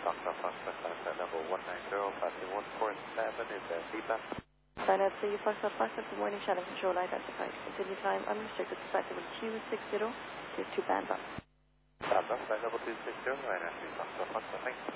Foxtrot Foxtrot flight level 190, passing 147 is there feedback? China 3, Foxtrot Foxtrot, good morning, channel control identified. Continue time unrestricted to flight level 260, clear to band up. Band up, flight level 260, right, 3 Foxtrot Foxtrot, thanks.